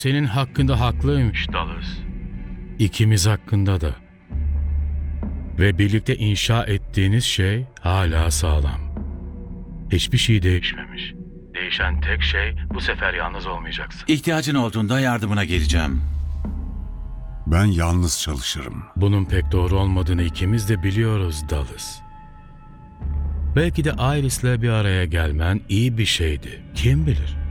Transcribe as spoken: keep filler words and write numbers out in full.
Senin hakkında haklıymış Dallas. İkimiz hakkında da. Ve birlikte inşa ettiğiniz şey hala sağlam. Hiçbir şey değişmemiş. Değişen tek şey bu sefer yalnız olmayacaksın. İhtiyacın olduğunda yardımına geleceğim. Ben yalnız çalışırım. Bunun pek doğru olmadığını ikimiz de biliyoruz Dallas. Belki de Iris'le bir araya gelmen iyi bir şeydi. Kim bilir?